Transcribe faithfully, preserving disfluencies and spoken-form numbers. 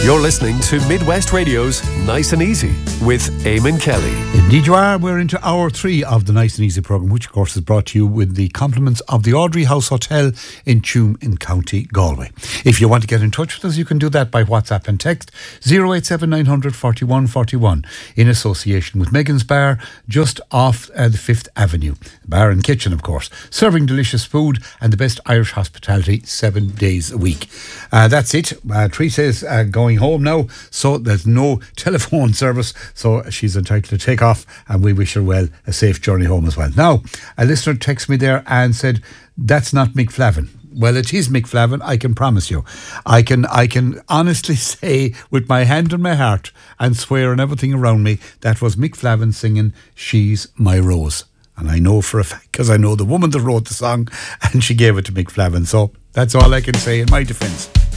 You're listening to Midwest Radio's Nice and Easy with Eamon Kelly. Indeed you are. We're into hour three of the Nice and Easy programme, which of course is brought to you with the compliments of the Audrey House Hotel in Tuam in County Galway. If you want to get in touch with us, you can do that by WhatsApp and text zero eight seven nine hundred forty-one forty-one in association with Megan's Bar just off uh, the fifth Avenue. Bar and kitchen, of course, serving delicious food and the best Irish hospitality seven days a week. Uh, that's it. Uh, Teresa is uh, going home now, so there's no telephone service, so she's entitled to take off, and we wish her well a safe journey home as well. Now, a listener texted me there and said, that's not Mick Flavin. Well, it is Mick Flavin, I can promise you. I can I can honestly say with my hand on my heart and swear on everything around me, that was Mick Flavin singing She's My Rose. And I know for a fact, because I know the woman that wrote the song, and she gave it to Mick Flavin. So that's all I can say in my defence.